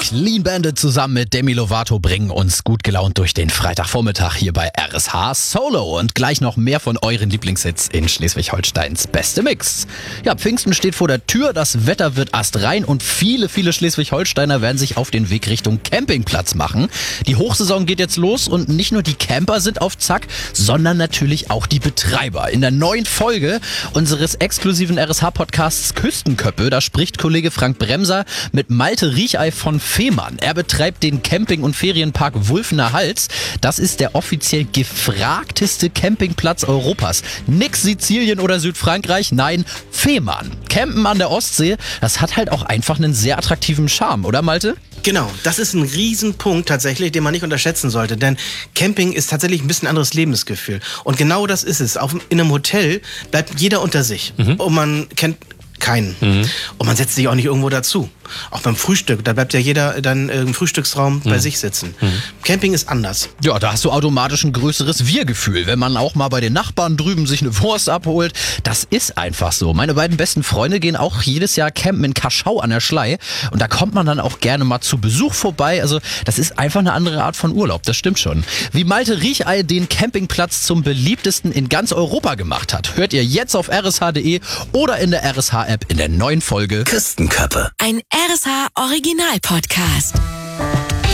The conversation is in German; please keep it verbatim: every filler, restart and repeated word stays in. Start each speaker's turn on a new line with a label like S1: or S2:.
S1: Clean Bandit zusammen mit Demi Lovato bringen uns gut gelaunt durch den Freitagvormittag hier bei R S H Solo. Und gleich noch mehr von euren Lieblingshits in Schleswig-Holsteins beste Mix. Ja, Pfingsten steht vor der Tür, das Wetter wird astrein und viele, viele Schleswig-Holsteiner werden sich auf den Weg Richtung Campingplatz machen. Die Hochsaison geht jetzt los und nicht nur die Camper sind auf Zack, sondern natürlich auch die Betreiber. In der neuen Folge unseres exklusiven R S H-Podcasts Küstenköppe, da spricht Kollege Frank Bremser mit Malte Riechey von Fehmarn. Er betreibt den Camping- und Ferienpark Wulfener Hals. Das ist der offiziell gefragteste Campingplatz Europas. Nix Sizilien oder Südfrankreich, nein, Fehmarn. Campen an der Ostsee, das hat halt auch einfach einen sehr attraktiven Charme, oder Malte?
S2: Genau, das ist ein Riesenpunkt tatsächlich, den man nicht unterschätzen sollte, denn Camping ist tatsächlich ein bisschen anderes Lebensgefühl. Und genau das ist es. Auch in einem Hotel bleibt jeder unter sich mhm. und man kennt keinen. Mhm. Und man setzt sich auch nicht irgendwo dazu. Auch beim Frühstück, da bleibt ja jeder dann im Frühstücksraum mhm. bei sich sitzen. Mhm. Camping ist anders.
S1: Ja, da hast du automatisch ein größeres Wir-Gefühl, wenn man auch mal bei den Nachbarn drüben sich eine Wurst abholt. Das ist einfach so. Meine beiden besten Freunde gehen auch jedes Jahr campen in Kaschau an der Schlei und da kommt man dann auch gerne mal zu Besuch vorbei. Also das ist einfach eine andere Art von Urlaub, das stimmt schon. Wie Malte Riechey den Campingplatz zum beliebtesten in ganz Europa gemacht hat, hört ihr jetzt auf r s h punkt d e oder in der R S H-App in der neuen Folge
S3: Küstenköppe.
S4: Ein R S H Original Podcast.